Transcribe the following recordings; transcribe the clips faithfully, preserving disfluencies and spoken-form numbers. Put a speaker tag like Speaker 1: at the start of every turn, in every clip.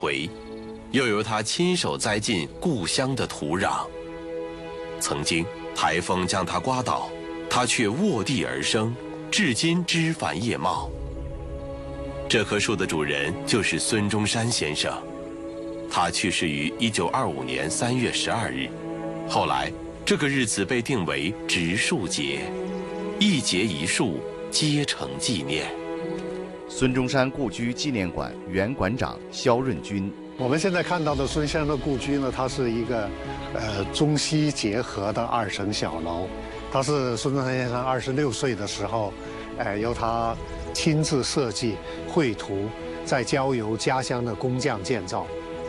Speaker 1: 回，又由他亲手栽进故乡的土壤。曾经台风将它刮倒，它却卧地而生，至今枝繁叶茂。这棵树的主人就是孙中山先生，他去世于一九二五年三月十二日。后来，这个日子被定为植树节，一节一树，皆成纪念。
Speaker 2: 孙中山故居纪念馆原馆长肖润军。
Speaker 3: 我们现在看到的孙先生的故居呢，它是一个呃中西结合的二层小楼。它是孙中山先生二十六岁的时候，呃，由他亲自设计、绘图，再交由家乡的工匠建造。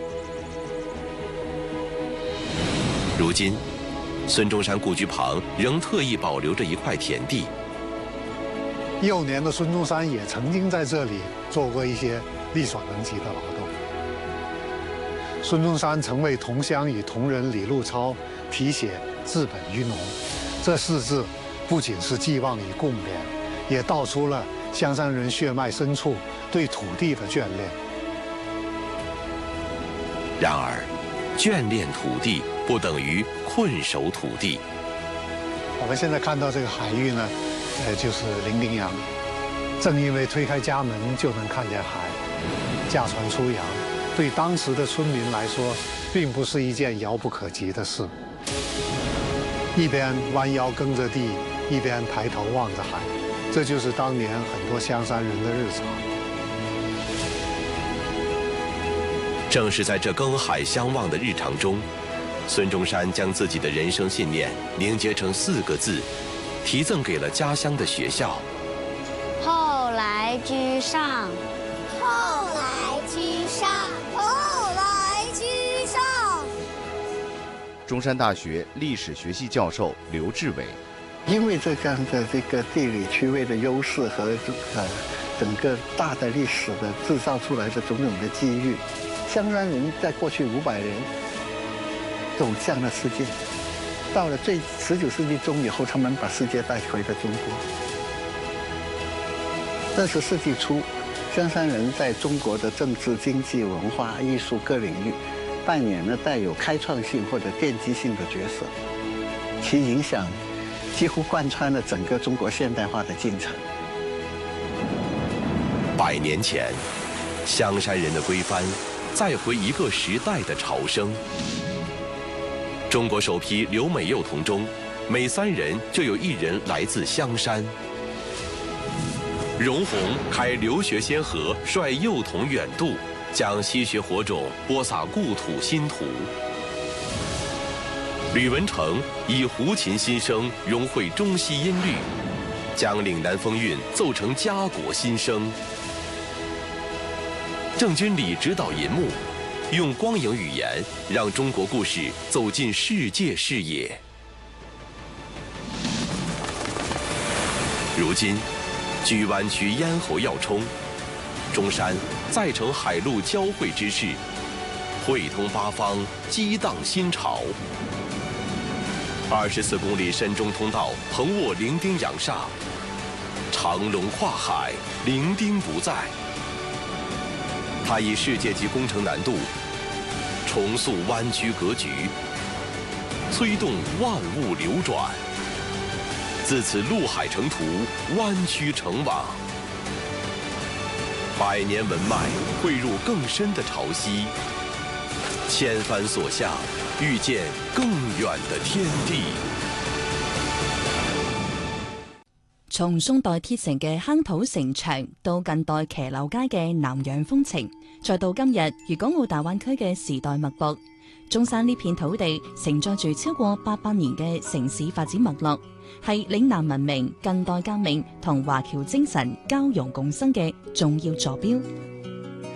Speaker 1: 如今，孙中山故居旁仍特意保留着一块田地。
Speaker 3: 幼年的孙中山也曾经在这里做过一些力所能及的劳动。孙中山曾为同乡与同仁李路超题写“治本于农”，这四字不仅是寄望于共勉，也道出了香山人血脉深处对土地的眷恋。
Speaker 1: 然而，眷恋土地不等于困守土地。
Speaker 3: 我们现在看到这个海域呢，呃，就是伶仃洋。正因为推开家门就能看见海，驾船出洋，对当时的村民来说，并不是一件遥不可及的事。一边弯腰耕着地，一边抬头望着海，这就是当年很多香山人的日常。
Speaker 1: 正是在这耕海相望的日常中，孙中山将自己的人生信念凝结成四个字，题赠给了家乡的学校。
Speaker 4: 后来居上，
Speaker 5: 后来居上，后来居上。
Speaker 2: 中山大学历史学系教授刘志伟。
Speaker 6: 因为这样的这个地理区位的优势和呃整个大的历史的制造出来的种种的机遇，香山人在过去五百年走向了世界，到了最十九世纪中以后，他们把世界带回了中国。二十世纪初，香山人在中国的政治、经济、文化、艺术各领域扮演了带有开创性或者奠基性的角色，其影响几乎贯穿了整个中国现代化的进程。
Speaker 1: 百年前，香山人的归帆，再回一个时代的潮生。中国首批留美幼童中，每三人就有一人来自香山。荣闳开留学先河，率幼童远渡，将西学火种播撒故土新土。吕文成以胡琴新声融汇中西音律，将岭南风韵奏成家国新声。郑君里指导银幕，用光影语言让中国故事走进世界视野。如今，居湾区咽喉要冲，中山再成海陆交汇之势，汇通八方，激荡新潮。二十四公里深中通道横卧伶仃洋厦，长龙跨海，伶仃不在。它以世界级工程难度，重塑湾区格局，催动万物流转。自此陆海成图，湾区成网。百年文脉汇入更深的潮汐，千帆所向，遇見更遠的天地。
Speaker 7: 從宋代鐵城嘅坑土城牆，到近代騎樓街嘅南洋風情，再到今日粵港澳大灣區嘅時代脈搏，中山呢片土地承載住超過八百年嘅城市發展脈絡，係嶺南文明、近代革命同華僑精神交融共生嘅重要坐標。